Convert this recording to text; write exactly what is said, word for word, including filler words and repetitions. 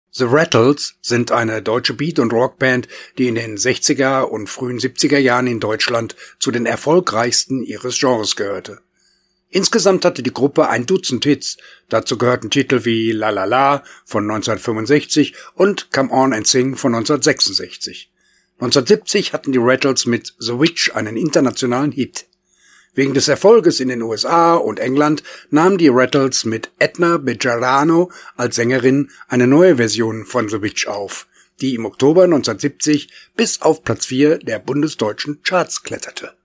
The Rattles sind eine deutsche Beat- und Rockband, die in den sechziger und frühen siebziger Jahren in Deutschland zu den erfolgreichsten ihres Genres gehörte. Insgesamt hatte die Gruppe ein Dutzend Hits, dazu gehörten Titel wie La La La von neunzehnhundertfünfundsechzig und Come On and Sing von neunzehnhundertsechsundsechzig. neunzehnhundertsiebzig hatten die Rattles mit The Witch einen internationalen Hit. Wegen des Erfolges in den U S A und England nahmen die Rattles mit Edna Bejarano als Sängerin eine neue Version von The Witch auf, die im Oktober neunzehnhundertsiebzig bis auf Platz vier der bundesdeutschen Charts kletterte.